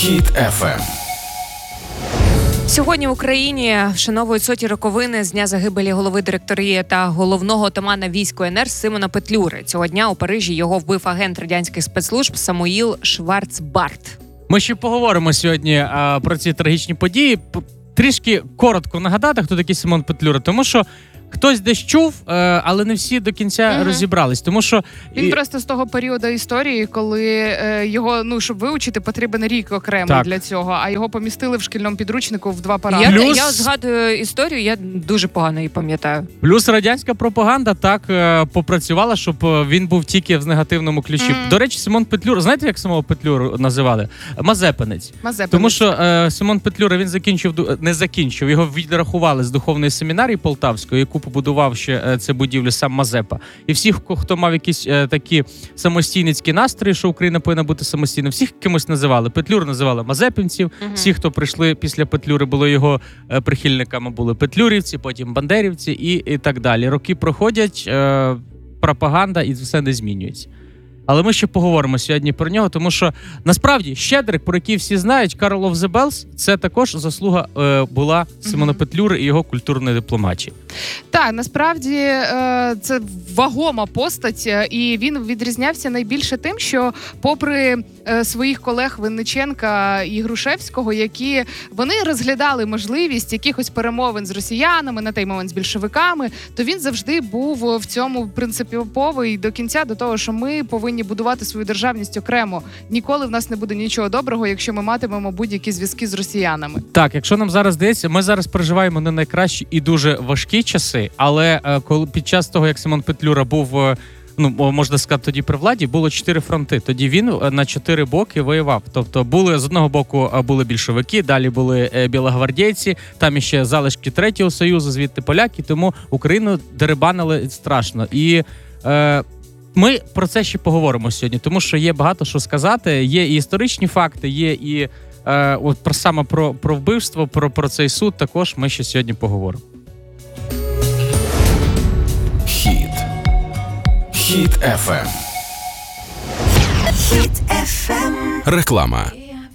Хіт FM. Сьогодні в Україні вшановують соті роковини з дня загибелі голови директорії та головного отамана військ УНР Симона Петлюри. Цього дня у Парижі його вбив агент радянських спецслужб Самуїл Шварцбарт. Ми ще поговоримо сьогодні про ці трагічні події. Трішки коротко нагадати, хто такий Симон Петлюра, тому що хтось десь чув, але не всі до кінця розібрались. Тому що він просто з того періоду історії, коли його, щоб вивчити, потрібен рік окремо для цього, а його помістили в шкільному підручнику в 2 параграфи. Я згадую історію, я дуже погано її пам'ятаю. Плюс радянська пропаганда так попрацювала, щоб він був тільки в негативному ключі. До речі, Симон Петлюра, знаєте, як самого Петлюру називали? Мазепинець. Тому що Симон Петлюра, він не закінчив, його відрахували з духовної семінарії Полтавської, яку побудував ще це будівлю сам Мазепа. І всіх, хто мав якісь такі самостійницькі настрої, що Україна повинна бути самостійною, всіх кимось називали. Петлюру називали мазепинців, всі, хто прийшли після Петлюри, були його прихильниками, були петлюрівці, потім бандерівці і так далі. Роки проходять, пропаганда і все не змінюється. Але ми ще поговоримо сьогодні про нього, тому що насправді Щедрик, про який всі знають, Carol of the Bells, це також заслуга була Симона Петлюри і його культурної дипломатії. Так, насправді це вагома постать, і він відрізнявся найбільше тим, що попри своїх колег Винниченка і Грушевського, які вони розглядали можливість якихось перемовин з росіянами, на той момент з більшовиками, то він завжди був в цьому принциповий до кінця, до того, що ми повинні будувати свою державність окремо. Ніколи в нас не буде нічого доброго, якщо ми матимемо будь-які зв'язки з росіянами. Так, якщо нам зараз здається, ми зараз переживаємо не найкращі і дуже важкі часи, але коли під час того, як Симон Петлюра був, можна сказати, тоді при владі, було 4 фронти. Тоді він на 4 боки воював. Тобто були, з одного боку були більшовики, далі були білогвардійці, там іще залишки Третього Союзу, звідти поляки, тому Україну дерибанили страшно. І ми про це ще поговоримо сьогодні, тому що є багато що сказати, є і історичні факти, є і саме про вбивство, про цей суд також ми ще сьогодні поговоримо. Хіт FM. Реклама.